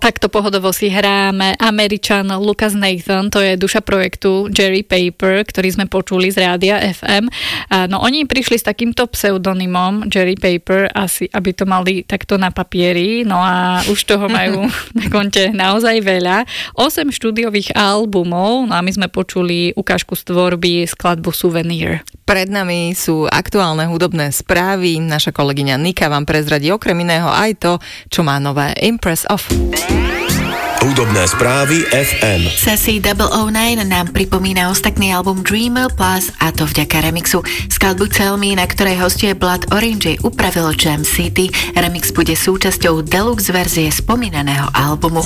Takto pohodovo si hráme Američan Lucas Nathan, to je duša projektu Jerry Paper, ktorý sme počuli z Rádia FM. No oni prišli s takýmto pseudonymom Jerry Paper, asi aby to mali takto na papieri, no a už toho majú na konte naozaj veľa. 8 štúdiových albumov, no a my sme počuli ukážku z tvorby, skladbu Souvenir. Pred nami sú aktuálne hudobné správy. Naša kolegyňa Nika vám prezradí okrem iného aj to, čo má nové Impress Off. Hudobné správy FM. Sassy 009 nám pripomína ostatný album Dreamer Plus, a to vďaka remixu. Skladbu Tell Me, na ktorej hostuje Blood Orange, upravilo Jam City. Remix bude súčasťou deluxe verzie spomínaného albumu.